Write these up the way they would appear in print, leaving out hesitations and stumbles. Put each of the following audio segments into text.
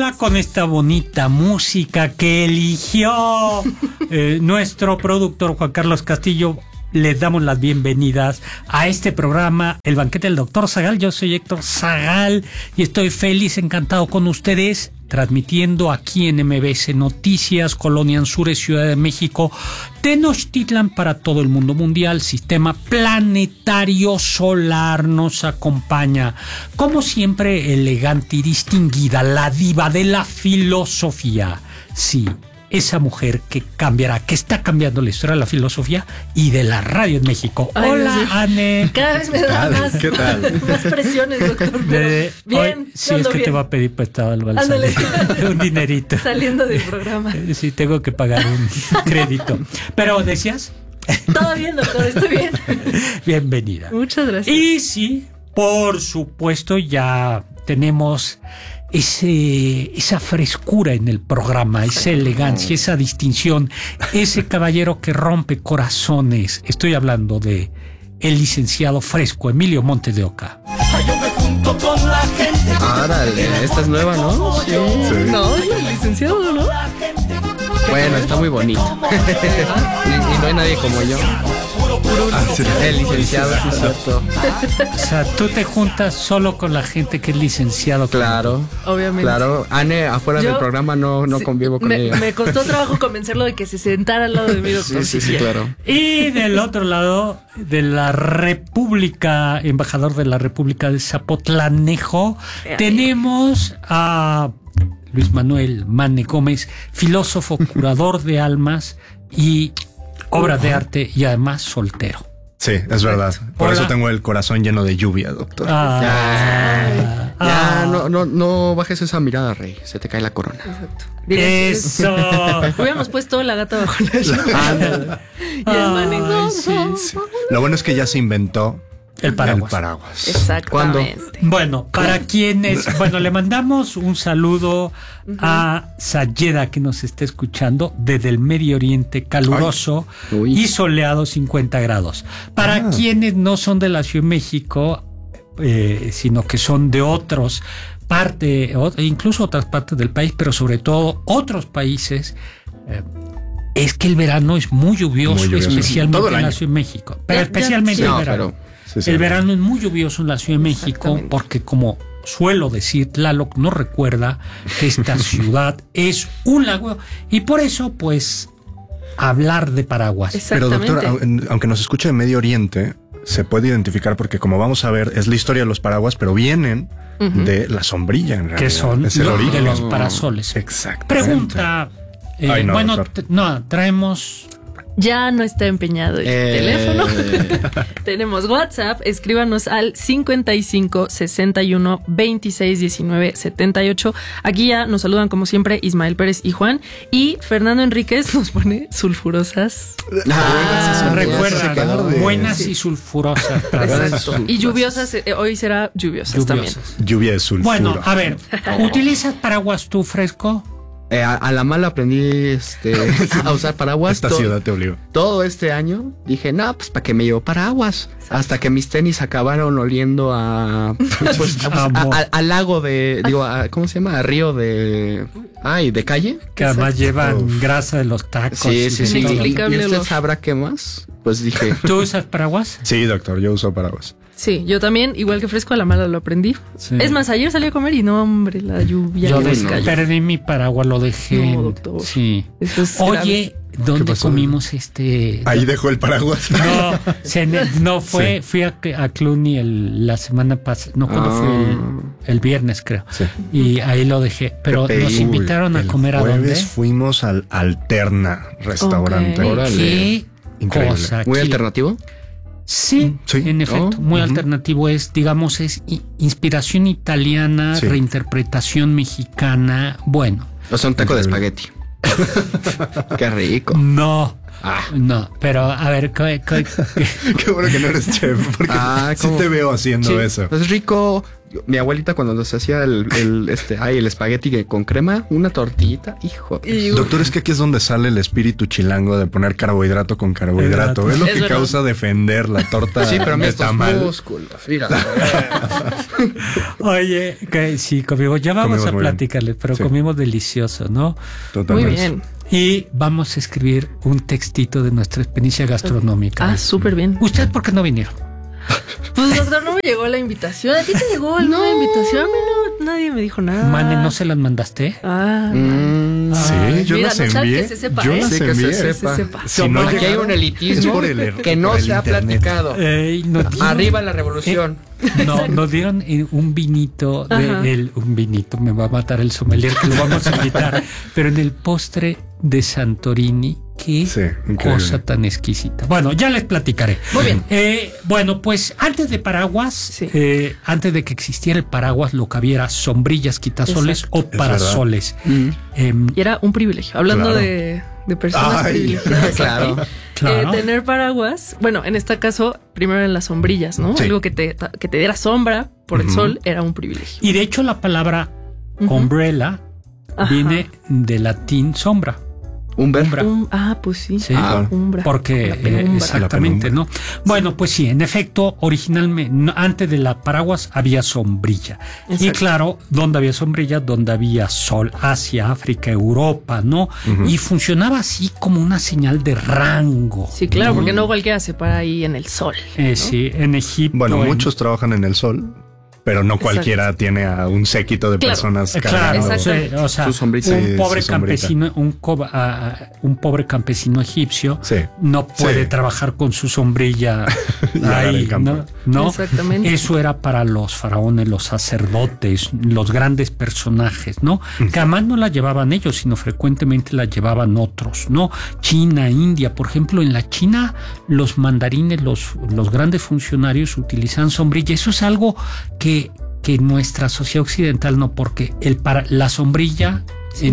ya con esta bonita música que eligió nuestro productor Juan Carlos Castillo, les damos las bienvenidas a este programa, El Banquete del Doctor Zagal. Yo soy Héctor Zagal y estoy feliz, encantado con ustedes, transmitiendo aquí en MBS Noticias, Colonia Anzures, Ciudad de México, Tenochtitlan para todo el mundo mundial. Sistema planetario solar nos acompaña, como siempre, elegante y distinguida, la diva de la filosofía. Sí, esa mujer que cambiará, que está cambiando la historia de la filosofía y de la radio en México. Ay, hola, sí. Anne. Cada vez me da más, ¿Qué tal? más presiones, doctor. Pero bien, Sí, es que bien. te va a pedir prestado al Ándale. un dinerito. Saliendo del programa. Sí, tengo que pagar un crédito. Pero, ¿decías? Todo bien, doctor, estoy bien. Bienvenida. Muchas gracias. Y sí, por supuesto, ya tenemos esa frescura en el programa, esa elegancia, esa distinción, ese caballero que rompe corazones. Estoy hablando de el licenciado fresco Emilio Montes de Oca. Yo me junto con la gente. Árale, esta es nueva, ¿no? Sí. No, es el licenciado, ¿no? Bueno, está muy bonito. y no hay nadie como yo. El licenciado, sí, es cierto. O sea, tú te juntas solo con la gente que es licenciado. Claro. Obviamente. Claro. Anne, afuera del programa no Sí, convivo con ella. Me costó trabajo convencerlo de que se sentara al lado de mi doctor. Sí, claro. Y del otro lado de la República, embajador de la República de Zapotlanejo, tenemos a Luis Manuel Mane Gómez, filósofo, curador de almas y obra de arte, y además soltero. Sí, es verdad. Por Hola. eso tengo el corazón lleno de lluvia, doctor. Ya, no bajes esa mirada, Rey. Se te cae la corona. Eso. Hubiéramos puesto la gata bajo la lluvia. Y es manejo. Sí. Lo bueno es que ya se inventó El paraguas. El paraguas. Exactamente. Bueno, para quienes, le mandamos un saludo a Sayeda, que nos está escuchando desde el Medio Oriente, caluroso y soleado, 50 grados. Para quienes no son de la Ciudad de México, sino que son de otros incluso otras partes del país, pero sobre todo otros países, es que el verano es muy lluvioso, especialmente todo el en la año. Ciudad de México, pero especialmente el verano. Sí, El verano es muy lluvioso en la Ciudad de México porque, como suelo decir, Tlaloc nos recuerda que esta ciudad es un lago, y por eso, pues, hablar de paraguas. Pero, doctor, aunque nos escuche de Medio Oriente, se puede identificar porque, como vamos a ver, es la historia de los paraguas, pero vienen de la sombrilla, en realidad. Que son es el origen de los parasoles. Exacto. Pregunta. Traemos. Ya no está empeñado el teléfono. Tenemos WhatsApp. Escríbanos al 55 61 26 19 78. Aquí ya nos saludan, como siempre, Ismael Pérez y Juan. Y Fernando Enríquez nos pone sulfurosas. Recuerda, buenas y sulfurosas. Exacto. Y lluviosas. Hoy será lluviosas también. Lluvia de sulfuro. Bueno, a ver, ¿utilizas paraguas tú, fresco? A la mala aprendí a usar paraguas. Esta ciudad te obligó. Todo este año dije, no, pues ¿para qué me llevo paraguas? Hasta que mis tenis acabaron oliendo al lago ¿cómo se llama? A río de calle. Que además llevan grasa de los tacos. Sí. ¿Y Inexplicable usted olor. sabrá qué más? Pues dije. ¿Tú usas paraguas? Sí, doctor, yo uso paraguas. Sí, yo también, igual que fresco, a la mala lo aprendí. Sí. Es más, ayer salí a comer y no, hombre, la lluvia. Yo nos cayó. perdí mi paraguas, lo dejé. No, doctor. Sí. Eso es Oye, ¿dónde comimos Ahí dejó el paraguas. Fui a Cluny la semana pasada, cuando fue el viernes, creo. Sí. Y ahí lo dejé, pero nos invitaron a comer a dónde. Fuimos al Alterna restaurante. ¿Qué increíble. cosa? ¿Muy alternativo? Sí, en efecto, muy alternativo. Es inspiración italiana, reinterpretación mexicana. Bueno. O sea, un taco de espagueti. Qué rico. No, pero a ver, qué bueno que no eres chef, porque sí te veo haciendo eso. Es rico, mi abuelita cuando nos hacía el espagueti con crema, una tortillita, hijo. Doctor, es que aquí es donde sale el espíritu chilango de poner carbohidrato con carbohidrato. Es lo que causa defender la torta. Sí, pero de tamal. músculos, mira. Oye, que sí, comimos. Ya vamos a platicarles, pero comimos delicioso, ¿no? Totalmente. Muy bien. Y vamos a escribir un textito de nuestra experiencia gastronómica. Ah, súper bien. ¿Ustedes por qué no vinieron? Pues, doctor, no me llegó la invitación. ¿A ti te llegó la invitación? A mí no, nadie me dijo nada. Mane, ¿no se las mandaste? Sí, yo las envié. Que se sepa, yo las envié. Que se sepa. Si no, aquí hay un elitismo que no se ha platicado. Arriba la revolución. No, nos dieron un vinito, un vinito, me va a matar el sommelier que lo vamos a invitar, pero en el postre de Santorini, qué cosa tan exquisita. Bueno, ya les platicaré. Muy bien. Bueno, pues antes de paraguas, antes de que existiera el paraguas, lo que había era sombrillas, quitasoles o parasoles. Y era un privilegio, hablando de personas privilegiadas. Claro. Tener paraguas, bueno, en este caso, primero en las sombrillas, ¿no? Sí. Algo que te diera sombra por el sol era un privilegio. Y de hecho la palabra umbrella viene del latín sombra. Umbra. Pues sí. Umbra. Porque exactamente, ¿no? Bueno, pues sí, en efecto, originalmente, antes de la paraguas había sombrilla. Exacto. Y claro, ¿dónde había sombrilla? Donde había sol, Asia, África, Europa, ¿no? Y funcionaba así como una señal de rango. Sí, claro, porque no cualquiera se para ahí en el sol. ¿no? Sí, en Egipto. Bueno, muchos trabajan en el sol. Pero no cualquiera tiene a un séquito de personas cargando. Claro, o sea, un pobre campesino, un pobre campesino egipcio no puede trabajar con su sombrilla ahí, ¿no? Exactamente. Eso era para los faraones, los sacerdotes, los grandes personajes, ¿no? Que además no la llevaban ellos, sino frecuentemente la llevaban otros, ¿no? China, India, por ejemplo, en la China los mandarines, los grandes funcionarios utilizan sombrilla. Eso es algo que nuestra sociedad occidental no, porque la sombrilla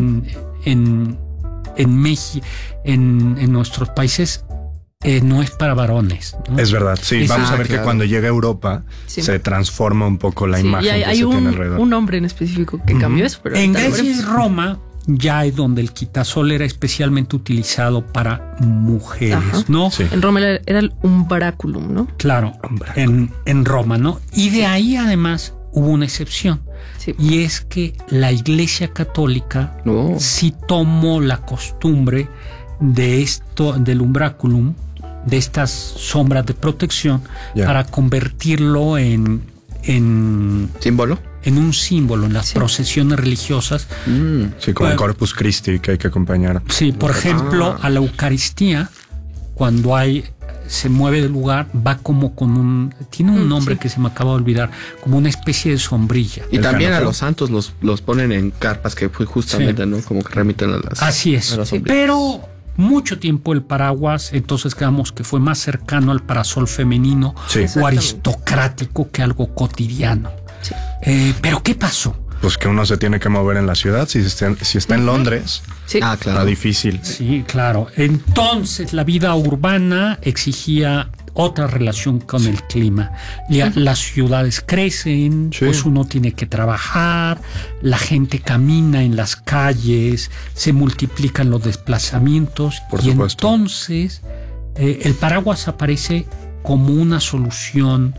en México, en nuestros países no es para varones, ¿no? Es verdad, sí. Vamos a ver que cuando llega a Europa se transforma un poco la imagen y que se tiene alrededor. Un nombre en específico que cambió eso. Pero en Grecia y Roma ya es donde el quitasol era especialmente utilizado para mujeres, ¿no? Sí. En Roma era el umbráculum, ¿no? Claro, en Roma, ¿no? Y de ahí además hubo una excepción. Sí. Y es que la Iglesia Católica sí tomó la costumbre de del umbráculum, de estas sombras de protección, para convertirlo en ¿símbolo? En un símbolo, en las procesiones religiosas. Sí, como el Corpus Christi que hay que acompañar. Sí, por ejemplo, a la Eucaristía, cuando se mueve del lugar, va como con tiene un nombre que se me acaba de olvidar, como una especie de sombrilla. Y también a los santos los ponen en carpas que fue justamente, ¿no? Como que remiten a las... Así es, pero mucho tiempo el paraguas, entonces creamos que fue más cercano al parasol femenino o aristocrático que algo cotidiano. Sí. Pero ¿qué pasó? Pues que uno se tiene que mover en la ciudad. Si está en Londres, claro. Está difícil. Sí, claro. Entonces la vida urbana exigía otra relación con el clima. Las ciudades crecen, pues uno tiene que trabajar, la gente camina en las calles, se multiplican los desplazamientos. Por supuesto. Entonces el paraguas aparece como una solución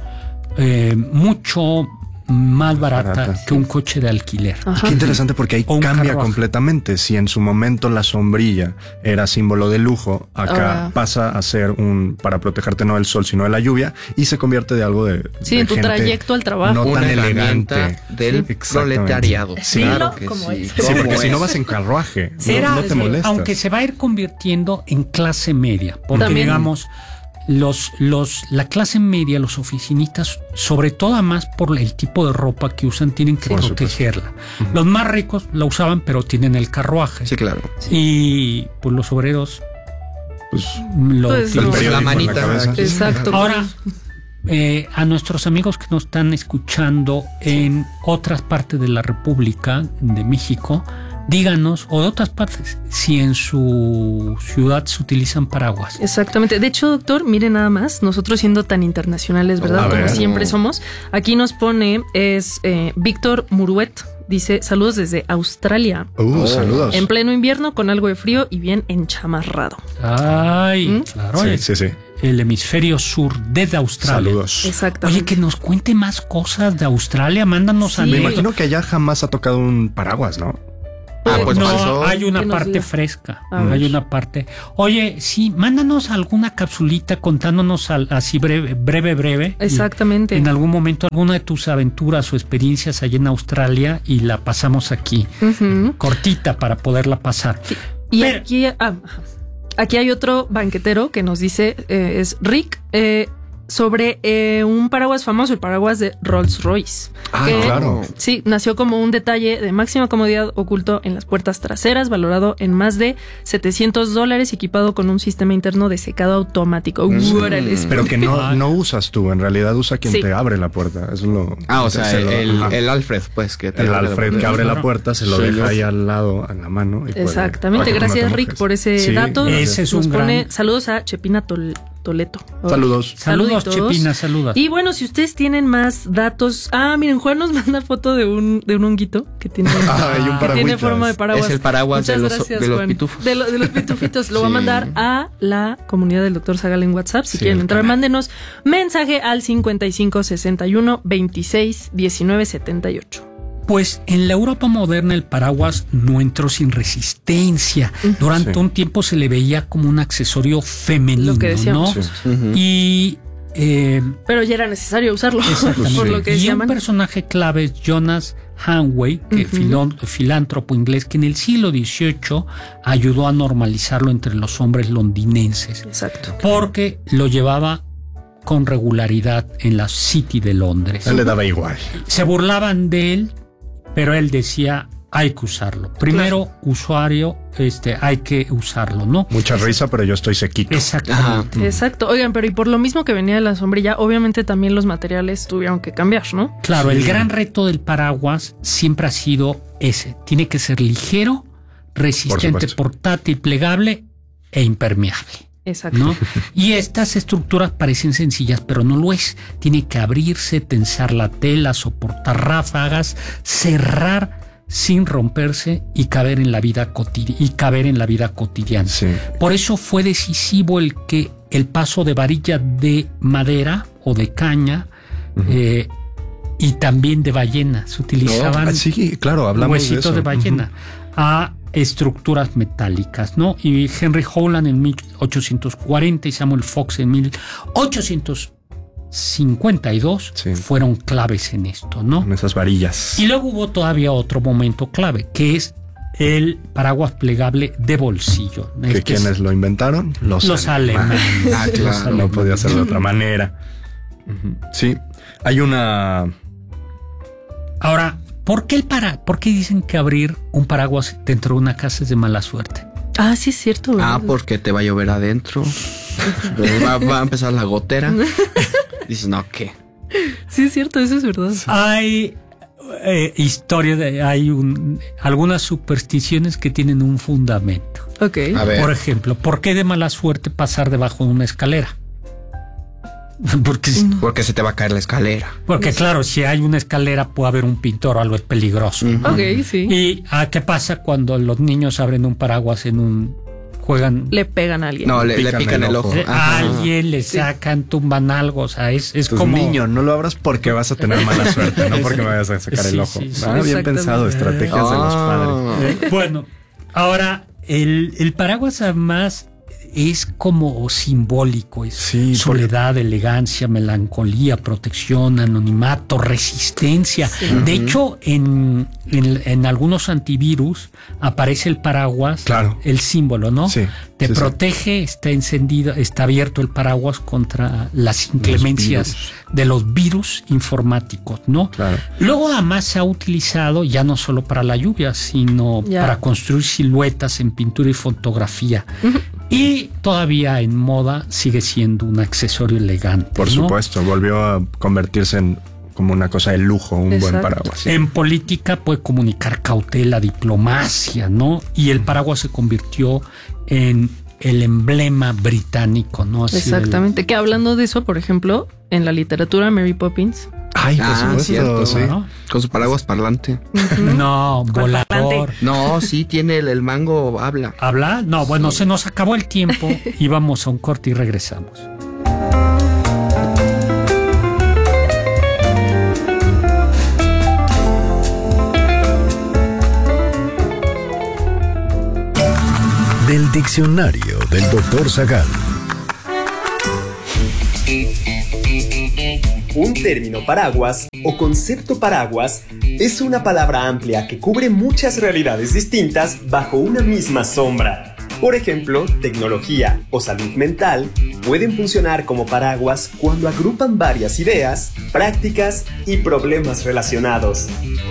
mucho más barata que un coche de alquiler. Y qué interesante, porque ahí cambia completamente. Si en su momento la sombrilla era símbolo de lujo, acá pasa a ser para protegerte no del sol sino de la lluvia, y se convierte de algo de en tu trayecto al trabajo, no tan elegante del proletariado. Sí, claro que sí, porque si no vas en carruaje, no te molestas. Aunque se va a ir convirtiendo en clase media, porque también, digamos, la clase media, los oficinistas, sobre todo más por el tipo de ropa que usan, tienen que protegerla. Los más ricos la usaban, pero tienen el carruaje. Sí, claro. Y pues los obreros, la manita. Exacto. Ahora, a nuestros amigos que nos están escuchando en otras partes de la República de México, díganos, o de otras partes, si en su ciudad se utilizan paraguas. Exactamente. De hecho, doctor, mire nada más, nosotros siendo tan internacionales, ¿verdad? Como siempre somos, aquí nos pone, Víctor Muruet, dice, saludos desde Australia. Saludos. En pleno invierno, con algo de frío y bien enchamarrado. Ay, claro. Sí. El hemisferio sur desde Australia. Saludos. Exactamente. Oye, que nos cuente más cosas de Australia, mándanos a Me imagino que allá jamás ha tocado un paraguas, ¿no? Pues no, hay una parte fresca. Hay una parte. Oye, sí, mándanos alguna capsulita contándonos así breve. Exactamente. En algún momento alguna de tus aventuras o experiencias allá en Australia y la pasamos aquí. Cortita para poderla pasar. Sí. Y aquí hay otro banquetero que nos dice, es Rick, sobre un paraguas famoso, el paraguas de Rolls-Royce. Claro. Sí, nació como un detalle de máxima comodidad oculto en las puertas traseras, valorado en más de $700 y equipado con un sistema interno de secado automático. Pero que no usas tú, en realidad usa quien te abre la puerta. Es lo. O sea, el Alfred, pues, que el Alfred que abre la puerta, se lo deja ahí al lado, en la mano. Y exactamente. Gracias, Rick, por ese dato. Ese es un gran. Saludos a Chepina Toleto. Saludos. Saludos, Chepina, saludos. Y bueno, si ustedes tienen más datos. Miren, Juan nos manda foto de un honguito que tiene, que tiene forma de paraguas. Es el paraguas de los Juan. pitufos. De los pitufitos. Lo voy a mandar a la comunidad del Dr. Zagal en WhatsApp. Si quieren entrar, mándenos mensaje al 55 61 26 19 78. Pues en la Europa moderna el paraguas no entró sin resistencia. Durante un tiempo se le veía como un accesorio femenino, lo que decíamos, ¿no? Y pero ya era necesario usarlo. Por lo que y un personaje clave es Jonas Hanway, que filántropo inglés que en el siglo XVIII ayudó a normalizarlo entre los hombres londinenses. Exacto. Porque lo llevaba con regularidad en la City de Londres. Él le daba igual. Se burlaban de él, pero él decía, hay que usarlo. Primero, usuario, hay que usarlo, ¿no? Mucha risa, pero yo estoy sequito. Exactamente. Exacto. Oigan, pero y por lo mismo que venía de la sombrilla, obviamente también los materiales tuvieron que cambiar, ¿no? Claro, el gran reto del paraguas siempre ha sido ese. Tiene que ser ligero, resistente, portátil, plegable e impermeable. Exacto. ¿No? Y estas estructuras parecen sencillas, pero no lo es. Tiene que abrirse, tensar la tela, soportar ráfagas, cerrar sin romperse y caber en la vida cotidiana. Sí. Por eso fue decisivo el paso de varilla de madera o de caña y también de ballena. Se utilizaban huesitos de ballena a estructuras metálicas, ¿no? Y Henry Howland en 1840 y Samuel Fox en 1852 fueron claves en esto, ¿no? En esas varillas. Y luego hubo todavía otro momento clave, que es el paraguas plegable de bolsillo. ¿Quiénes lo inventaron? Los alemanes. Claro, no podía ser de otra manera. Sí, hay una... Ahora, ¿por qué dicen que abrir un paraguas dentro de una casa es de mala suerte? Sí es cierto, ¿verdad? Porque te va a llover adentro. va a empezar la gotera. Dices, no, ¿qué? Sí es cierto, eso es verdad. Hay algunas supersticiones que tienen un fundamento. Ok. A ver. Por ejemplo, ¿por qué de mala suerte pasar debajo de una escalera? Porque se te va a caer la escalera. Porque claro, si hay una escalera puede haber un pintor o algo, es peligroso. Ok, sí. ¿Y qué pasa cuando los niños abren un paraguas juegan? Le pegan a alguien. No, le pican el ojo. A alguien le sacan, tumban algo. O sea, es pues como... niño, no lo abras porque vas a tener mala suerte, no porque me vayas a sacar el ojo. Bien pensado, estrategias de los padres. Bueno, ahora el paraguas además es como simbólico, es soledad, elegancia, melancolía, protección, anonimato, resistencia. Sí. De hecho, en algunos antivirus aparece el paraguas, el símbolo, ¿no? Sí. Te protege, está encendido, está abierto el paraguas contra las inclemencias de los virus informáticos, ¿no? Claro. Luego además se ha utilizado ya no solo para la lluvia, sino para construir siluetas en pintura y fotografía. Y todavía en moda sigue siendo un accesorio elegante. Por supuesto, volvió a convertirse en como una cosa de lujo, un buen paraguas. En política puede comunicar cautela, diplomacia, ¿no? Y el paraguas se convirtió en el emblema británico, ¿no? Así exactamente. Que hablando de eso, por ejemplo, en la literatura, Mary Poppins. Ay, por supuesto, cierto, sí. ¿No? Con su paraguas parlante. No, volador. No, sí, tiene el mango, habla. ¿Habla? No, bueno, se nos acabó el tiempo y vamos a un corte y regresamos. Del diccionario del Dr. Zagal. Un término paraguas o concepto paraguas es una palabra amplia que cubre muchas realidades distintas bajo una misma sombra. Por ejemplo, tecnología o salud mental pueden funcionar como paraguas cuando agrupan varias ideas, prácticas y problemas relacionados.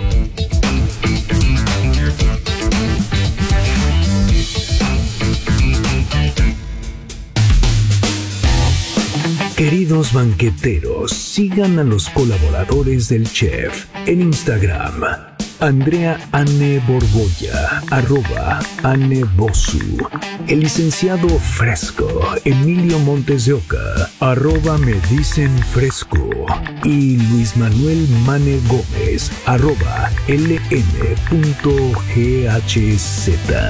Queridos banqueteros, sigan a los colaboradores del chef en Instagram. Andrea Anne Borbolla, @AnneBosu. El licenciado Fresco, Emilio Montes de Oca, @Me Dicen Fresco. Y Luis Manuel Mane Gómez, @LN.GHZ.